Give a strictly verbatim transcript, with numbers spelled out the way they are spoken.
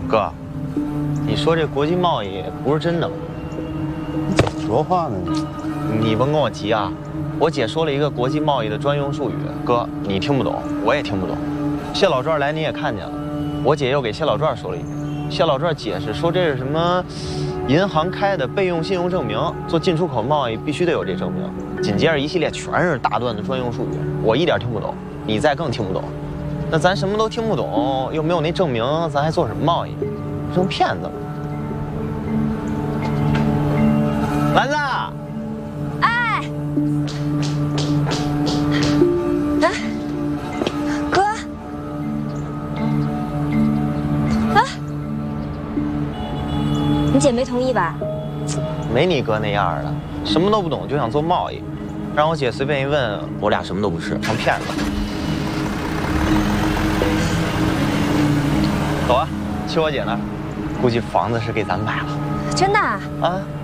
哥，你说这国际贸易不是真的吗？ 你怎么说话呢你？ 你甭跟我急啊！我姐说了一个国际贸易的专用术语，哥你听不懂，我也听不懂。谢老壮来你也看见了，我姐又给谢老壮说了一遍。谢老壮解释说这是什么银行开的备用信用证明，做进出口贸易必须得有这证明。紧接着一系列全是大段的专用术语，我一点听不懂，你再更听不懂。那咱什么都听不懂，又没有那证明，咱还做什么贸易？成骗子了。兰子， 哎，啊，哥，啊，你姐没同意吧？ 没你哥那样的，什么都不懂就想做贸易，让我姐随便一问，我俩什么都不是，成骗子。走啊，去我姐那儿，估计房子是给咱买了。 真的啊？ 啊。